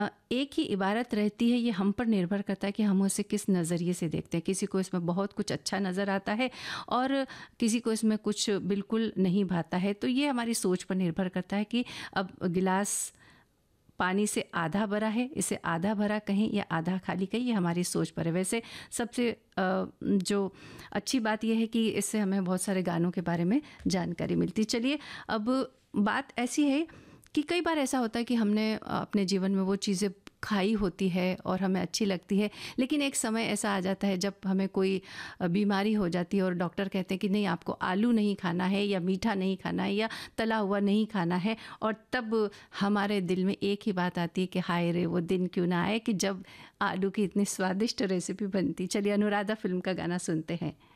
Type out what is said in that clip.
एक ही इबारत रहती है, ये हम पर निर्भर करता है कि हम उसे किस नज़रिए से देखते हैं। किसी को इसमें बहुत कुछ अच्छा नज़र आता है और किसी को इसमें कुछ बिल्कुल नहीं भाता है। तो ये हमारी सोच पर निर्भर करता है कि अब गिलास पानी से आधा भरा है, इसे आधा भरा कहें या आधा खाली कहें, ये हमारी सोच पर है। वैसे सबसे जो अच्छी बात यह है कि इससे हमें बहुत सारे गानों के बारे में जानकारी मिलती। चलिए, अब बात ऐसी है कि कई बार ऐसा होता है कि हमने अपने जीवन में वो चीज़ें खाई होती है और हमें अच्छी लगती है, लेकिन एक समय ऐसा आ जाता है जब हमें कोई बीमारी हो जाती है और डॉक्टर कहते हैं कि नहीं, आपको आलू नहीं खाना है या मीठा नहीं खाना है या तला हुआ नहीं खाना है। और तब हमारे दिल में एक ही बात आती है कि हाय रे, वो दिन क्यों ना आए कि जब आलू की इतनी स्वादिष्ट रेसिपी बनती। चलिए, अनुराधा फिल्म का गाना सुनते हैं।